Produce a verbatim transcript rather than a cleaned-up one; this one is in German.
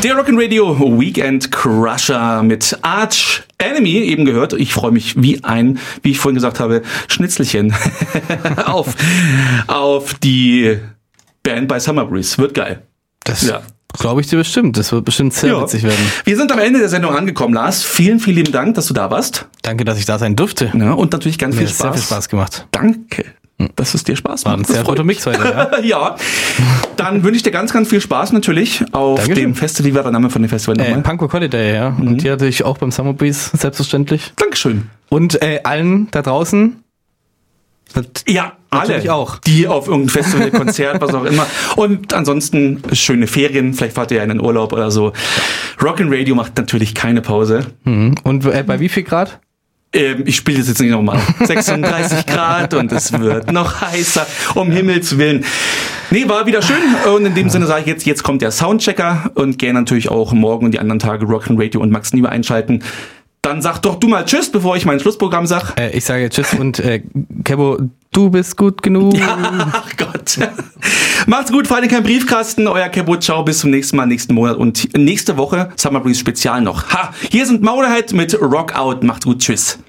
Der Rock'n'Radio Weekend Crusher mit Arch Enemy eben gehört. Ich freue mich wie ein, wie ich vorhin gesagt habe, Schnitzelchen auf, auf die Band bei Summer Breeze. Wird geil. Das ja. Glaube ich dir bestimmt. Das wird bestimmt sehr ja. witzig werden. Wir sind am Ende der Sendung angekommen, Lars. Vielen, vielen lieben Dank, dass du da warst. Danke, dass ich da sein durfte. Ja, und natürlich ganz Mir viel Spaß. Sehr viel Spaß gemacht. Danke, dass es dir Spaß macht. War ein sehr guter Mix heute, ja. Ja, dann wünsche ich dir ganz, ganz viel Spaß natürlich auf Dankeschön. Dem Festival. Wie war der Name von dem Festival nochmal? Äh, Punkrock Holiday, ja. Mhm. Und die hatte ich auch beim Summer Breeze, selbstverständlich. Dankeschön. Und äh, allen da draußen... Ja, alle, auch. Die auf irgendein Festival, Konzert, was auch immer. Und ansonsten schöne Ferien, vielleicht fahrt ihr ja in den Urlaub oder so. Rock'n'Radio macht natürlich keine Pause. Mhm. Und äh, bei wie viel Grad? Ähm, ich spiele das jetzt nicht nochmal. sechsunddreißig Grad und es wird noch heißer, um Himmels Willen. Nee, war wieder schön. Und in dem Sinne sage ich jetzt, jetzt kommt der Soundchecker und gerne natürlich auch morgen und die anderen Tage Rock'n'Radio und Max Nieber einschalten. Dann sag doch du mal Tschüss, bevor ich mein Schlussprogramm sag. Äh, ich sage Tschüss und äh, Kebo, du bist gut genug. Ja, ach Gott. Macht's gut, vor allem kein Briefkasten. Euer Kebo, ciao, bis zum nächsten Mal, nächsten Monat und nächste Woche Summer Breeze Spezial noch. Ha, hier sind Mauderhead mit Rock Out. Macht's gut, tschüss.